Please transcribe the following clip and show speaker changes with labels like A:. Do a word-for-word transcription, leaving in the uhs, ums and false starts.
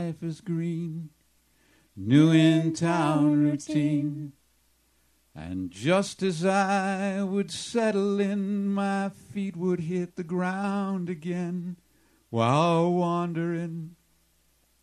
A: life is green, new in town routine. And just as I would settle in, my feet would hit the ground again, while wandering